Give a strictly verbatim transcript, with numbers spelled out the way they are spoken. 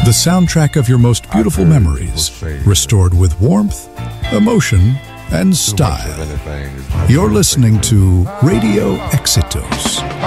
The soundtrack of your most beautiful memories, restored with warmth, emotion, and style. You're listening to Radio Exitos.